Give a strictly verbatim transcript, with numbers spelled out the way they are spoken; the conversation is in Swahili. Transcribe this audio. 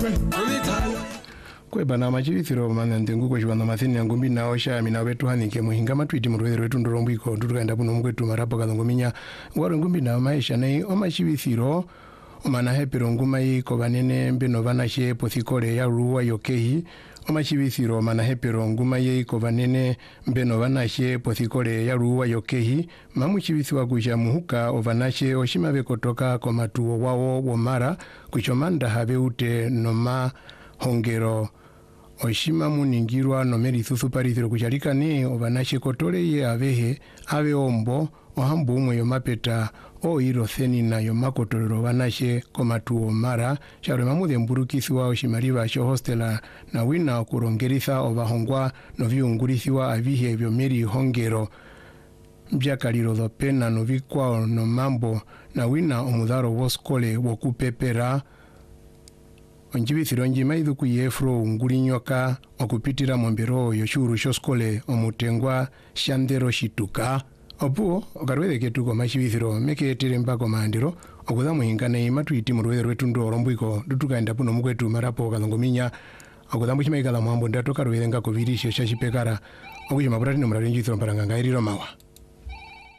Kwe bana machibithiro manende nguko chibando mathini ya ngumbi na osha mina wetu hanike muhinga matwiti murwere wetu ndorombiko ndutukaenda puno mukwetu marapo kalongominya ngwaro ngumbi na maisha nei omachibithiro omana hepero ngumai ko banene mbeno banashe pothikole ya ruwa yokehi omachibithiro omana hepero ngumai ko banene mbeno banashe pothikole ya ruwa yokehi mamuchibithiwa kuja muhuka ovanashe oshimabe kotoka ko matuo wawo womara kuchomanda habeute noma hongero oshima muningirwa no meri thuthu parithiro kuchalika ni obanashe kotole ye avehe ave ombo ohambu umwe yomapeta o iro theni na yomakotolero banashe komatuo mara sharo mamude mburukithiwa oshimaliva sho hostela na wina okurongeritha obahongwa no viungurithiwa avihe byo meri hongero mbyakaliro dhopena no vikwa no mambo na wina omudharo woskole wokupepera onjibithiro njima idhuku yefro ungulinyoka okupitira mombero yoshuru shoskole omutengwa shandero shituka opuo okarwede ketuko machibithiro meketere mpako mandiro okudha muhingane matwiti murwede rwetu ndorombwiko dutukaenda puno mukwetu marapo kalongominya okudha muchimaikala mwambo ndatoka rwede ngako virisho shashipekara okuchima puratino murarenjithiro mparanganga iriro mawa